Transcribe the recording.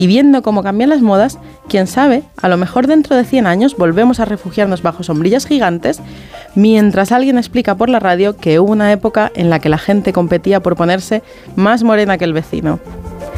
Y viendo cómo cambian las modas, quién sabe, a lo mejor dentro de 100 años volvemos a refugiarnos bajo sombrillas gigantes mientras alguien explica por la radio que hubo una época en la que la gente competía por ponerse más morena que el vecino.